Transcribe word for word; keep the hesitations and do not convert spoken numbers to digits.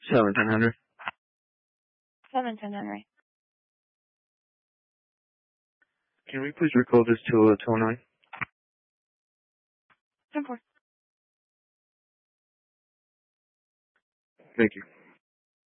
Seven ten Henry. Seven ten Henry. Can we please recall this to uh, two oh nine? ten four. Thank you.